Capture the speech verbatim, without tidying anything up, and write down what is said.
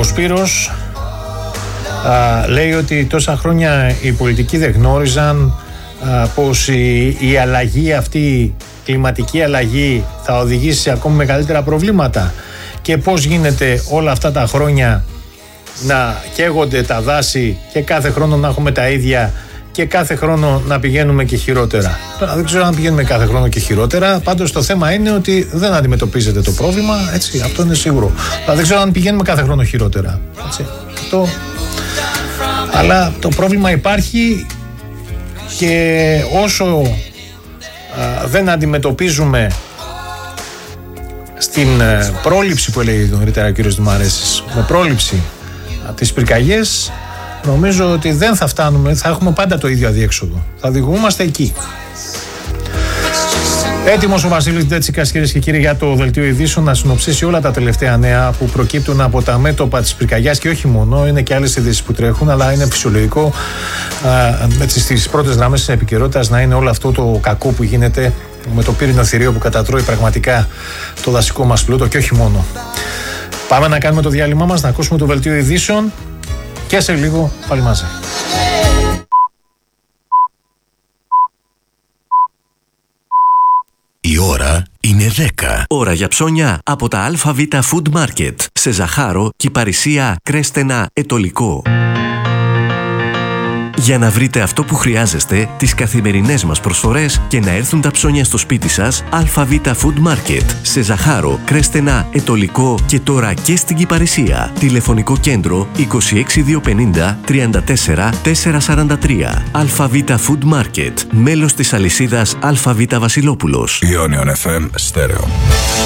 Σπύρος α, λέει ότι τόσα χρόνια οι πολιτικοί δεν γνώριζαν α, πως η, η αλλαγή αυτή, η κλιματική αλλαγή θα οδηγήσει σε ακόμη μεγαλύτερα προβλήματα και πως γίνεται όλα αυτά τα χρόνια να καίγονται τα δάση και κάθε χρόνο να έχουμε τα ίδια και κάθε χρόνο να πηγαίνουμε και χειρότερα. Τώρα δεν ξέρω αν πηγαίνουμε κάθε χρόνο και χειρότερα, πάντως το θέμα είναι ότι δεν αντιμετωπίζεται το πρόβλημα, έτσι, αυτό είναι σίγουρο. Αλλά δεν ξέρω αν πηγαίνουμε κάθε χρόνο χειρότερα, έτσι, αυτό. Αλλά το πρόβλημα υπάρχει και όσο α, δεν αντιμετωπίζουμε στην ε, πρόληψη που έλεγε νωρίτερα ο κύριος Δημαρέσης, με πρόληψη α, τις πυρκαγιές, νομίζω ότι δεν θα φτάνουμε, θα έχουμε πάντα το ίδιο αδιέξοδο. Θα οδηγούμαστε εκεί. Έτοιμος ο Βασίλης Ντέτσικας, κυρίες και κύριοι, για το δελτίο ειδήσεων να συνοψίσει όλα τα τελευταία νέα που προκύπτουν από τα μέτωπα της πυρκαγιάς και όχι μόνο, είναι και άλλες ειδήσεις που τρέχουν, αλλά είναι φυσιολογικό έτσι, στις πρώτες γραμμές της επικαιρότητας να είναι όλο αυτό το κακό που γίνεται με το πύρινο θηρίο που κατατρώει πραγματικά το δασικό μας πλούτο και όχι μόνο. Πάμε να κάνουμε το διάλειμμα μας, να ακούσουμε το δελτίο ειδήσεων και σε λίγο πάλι μαζί. Η ώρα είναι δέκα. Ώρα για ψώνια από τα ΑΒ Food Market σε Ζαχάρο, Κυπαρισία, Κρέστενα, Ετωλικό. Για να βρείτε αυτό που χρειάζεστε, τις καθημερινές μας προσφορές και να έρθουν τα ψώνια στο σπίτι σας, ΑΒ Food Market σε Ζαχάρο, Κρέστενα, Ετωλικό και τώρα και στην Κυπαρισία. Τηλεφωνικό κέντρο είκοσι έξι διακόσια πενήντα τριάντα τέσσερα τετρακόσια σαράντα τρία. ΑΒ Food Market, μέλος της αλυσίδας ΑΒ Βασιλόπουλος. Ionion εφ εμ Stereo.